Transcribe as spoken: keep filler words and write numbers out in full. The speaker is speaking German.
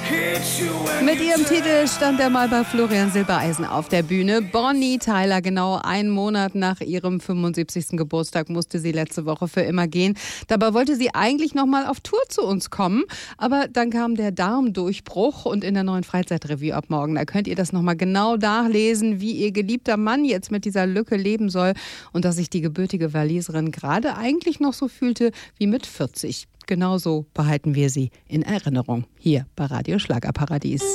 Mit ihrem Titel stand er mal bei Florian Silbereisen auf der Bühne. Bonnie Tyler, genau einen Monat nach ihrem fünfundsiebzigsten Geburtstag musste sie letzte Woche für immer gehen. Dabei wollte sie eigentlich noch mal auf Tour zu uns kommen, aber dann kam der Darmdurchbruch und in der neuen Freizeitrevue ab morgen, da könnt ihr das noch mal genau nachlesen, wie ihr geliebter Mann jetzt mit dieser Lücke leben soll und dass sich die gebürtige Waliserin gerade eigentlich noch so fühlte wie mit vierzig. Genauso behalten wir sie in Erinnerung hier bei Radio Schlagerparadies.